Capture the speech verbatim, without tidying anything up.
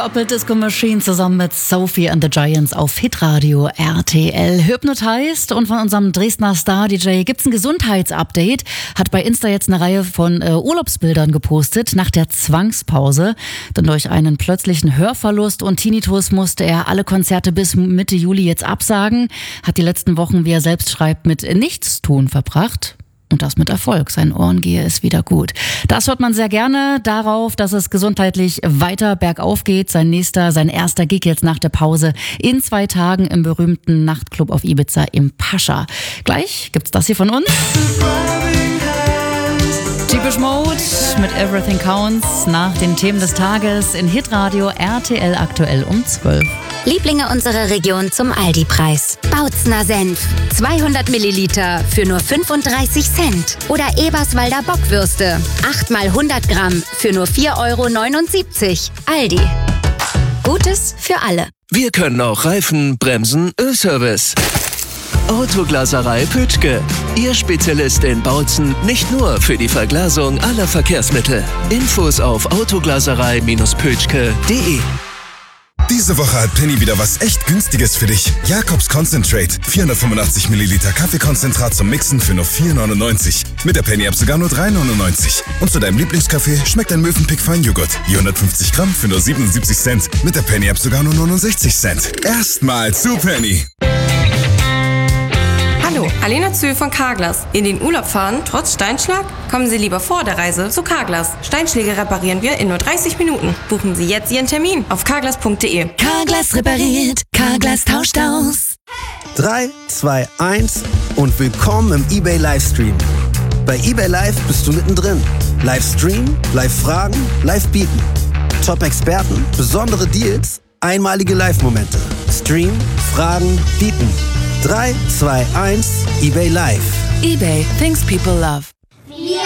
Purple Disco Machine zusammen mit Sophie and the Giants auf Hitradio R T L. Hypnotized, und von unserem Dresdner Star-D J gibt's ein Gesundheitsupdate. Hat bei Insta jetzt eine Reihe von äh, Urlaubsbildern gepostet nach der Zwangspause. Denn durch einen plötzlichen Hörverlust und Tinnitus musste er alle Konzerte bis Mitte Juli jetzt absagen. Hat die letzten Wochen, wie er selbst schreibt, mit Nichtstun verbracht. Und das mit Erfolg. Seinen Ohren gehe es wieder gut. Das hört man sehr gerne darauf, dass es gesundheitlich weiter bergauf geht. Sein nächster, sein erster Gig jetzt nach der Pause in zwei Tagen im berühmten Nachtclub auf Ibiza im Pascha. Gleich gibt's das hier von uns. Depeche Mode mit Everything Counts nach den Themen des Tages in Hitradio R T L aktuell um zwölf. Lieblinge unserer Region zum Aldi-Preis. Bautzner Senf, zweihundert Milliliter für nur fünfunddreißig Cent. Oder Eberswalder Bockwürste, acht mal hundert Gramm für nur vier Euro neunundsiebzig. Aldi. Gutes für alle. Wir können auch Reifen, Bremsen, Ölservice. Autoglaserei Pütschke. Ihr Spezialist in Bautzen, nicht nur für die Verglasung aller Verkehrsmittel. Infos auf autoglaserei Pütschke punkt de. Diese Woche hat Penny wieder was echt Günstiges für dich. Jakobs Concentrate. vierhundertfünfundachtzig Milliliter Kaffeekonzentrat zum Mixen für nur vier neunundneunzig. Mit der Penny-App sogar nur drei neunundneunzig. Und zu deinem Lieblingskaffee schmeckt ein Mövenpick Feinjoghurt. hundertfünfzig Gramm für nur siebenundsiebzig Cent. Mit der Penny-App sogar nur neunundsechzig Cent. Erstmal zu Penny. Hallo, Alena Zühl von Carglass. In den Urlaub fahren, trotz Steinschlag? Kommen Sie lieber vor der Reise zu Carglass. Steinschläge reparieren wir in nur dreißig Minuten. Buchen Sie jetzt Ihren Termin auf carglass punkt de. Carglass repariert, Carglass tauscht aus. drei, zwei, eins und willkommen im eBay Livestream. Bei eBay Live bist du mittendrin. Livestream, Live-Fragen, Live-Bieten. Top-Experten, besondere Deals, einmalige Live-Momente. Stream, Fragen, Bieten. drei, zwei, eins, eBay Live. eBay, things people love.